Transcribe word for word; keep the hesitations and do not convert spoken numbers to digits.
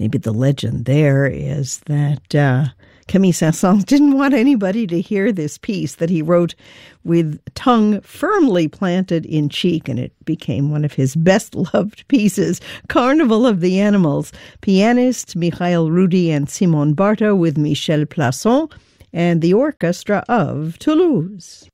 Maybe the legend there is that uh, Camille Saint-Saëns didn't want anybody to hear this piece that he wrote with tongue firmly planted in cheek, and it became one of his best-loved pieces, Carnival of the Animals. Pianist Michael Rudy and Simon Barta with Michel Plasson and the Orchestra of Toulouse.